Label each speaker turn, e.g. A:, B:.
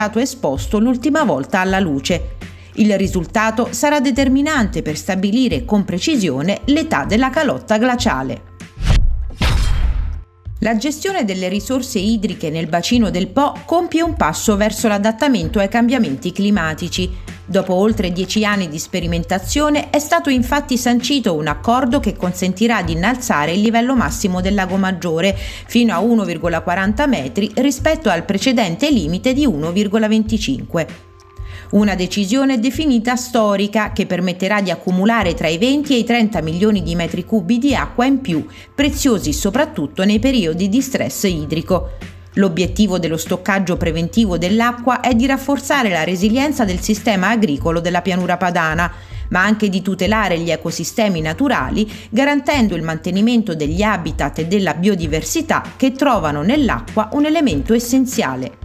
A: stato esposto l'ultima volta alla luce. Il risultato sarà determinante per stabilire con precisione l'età della calotta glaciale. La gestione delle risorse idriche nel bacino del Po compie un passo verso l'adattamento ai cambiamenti climatici. Dopo oltre 10 anni di sperimentazione è stato infatti sancito un accordo che consentirà di innalzare il livello massimo del lago Maggiore fino a 1,40 metri rispetto al precedente limite di 1,25. Una decisione definita storica che permetterà di accumulare tra i 20 e i 30 milioni di metri cubi di acqua in più, preziosi soprattutto nei periodi di stress idrico. L'obiettivo dello stoccaggio preventivo dell'acqua è di rafforzare la resilienza del sistema agricolo della pianura padana, ma anche di tutelare gli ecosistemi naturali, garantendo il mantenimento degli habitat e della biodiversità che trovano nell'acqua un elemento essenziale.